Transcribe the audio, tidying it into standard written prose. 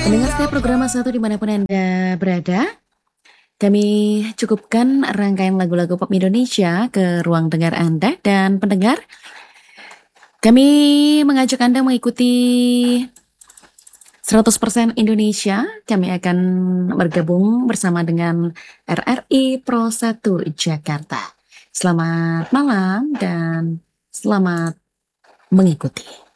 Pendengar setiap program satu dimanapun Anda berada, kami cukupkan rangkaian lagu-lagu pop Indonesia ke ruang dengar Anda dan pendengar, kami mengajak Anda mengikuti 100% Indonesia. Kami akan bergabung bersama dengan RRI Pro 1 Jakarta. Selamat malam dan selamat mengikuti.